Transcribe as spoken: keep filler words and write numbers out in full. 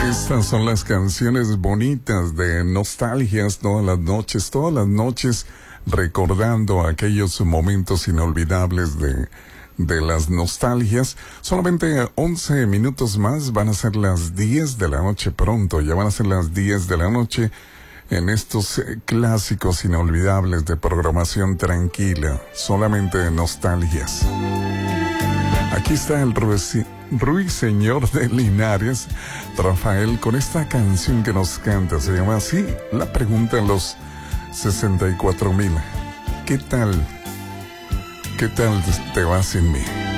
Estas son las canciones bonitas de nostalgias todas las noches, todas las noches recordando aquellos momentos inolvidables de, de las nostalgias. Solamente once minutos más, van a ser las diez de la noche pronto, ya van a ser las diez de la noche en estos eh, clásicos inolvidables de programación tranquila, solamente de nostalgias. Aquí está el Ruiz, Ruiseñor de Linares, Rafael, con esta canción que nos canta. Se llama así, La Pregunta en los sesenta y cuatro mil. ¿Qué tal? ¿Qué tal te va sin mí?